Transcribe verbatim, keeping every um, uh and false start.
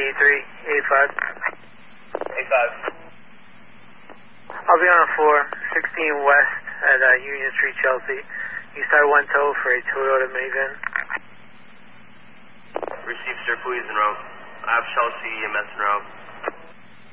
eighty-three, eighty-five. eighty-five. I'll be on a floor, sixteen West at uh, Union Street, Chelsea. Eastside one tow for a Toyota minivan. Receive, sir, please, en route. I have Chelsea E M S en route.